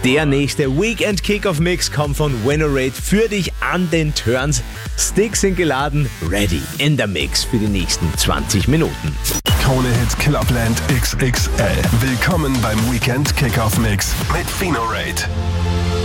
Der nächste Weekend Kickoff Mix kommt von Venerate für dich an den Turns. Sticks sind geladen, ready in der Mix für die nächsten 20 Minuten. Krone-Hit Clubland XXL. Willkommen beim Weekend Kickoff Mix mit Venerate.